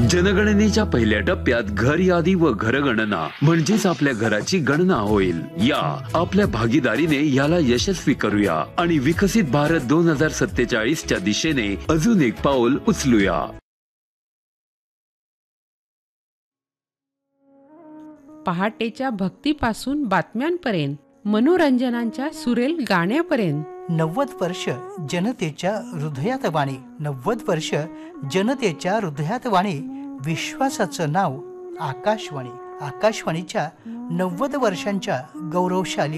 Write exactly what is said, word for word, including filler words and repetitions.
जनगणनेच्या पहिल्या टप्प्यात घर यादी व घरगणना म्हणजेच आपल्या घराची गणना होईल. या आपल्या भागीदारीने याला यशस्वी करूया आणि विकसित भारत दोन हजार सत्तेचाळीस च्या दिशेने अजून एक पाऊल उचलूया. पहाटेच्या भक्तीपासून बातम्यांपर्यंत, मनोरंजनाच्या सुरेल गाण्यापर्यंत. नव्वद वर्ष जनतेच्या हृदयात वाणी. नव्वद वर्ष जनतेच्या हृदयात वाणी. विश्वासाचं नाव आकाशवाणी. आकाशवाणीच्या नव्वद वर्षांच्या गौरवशाली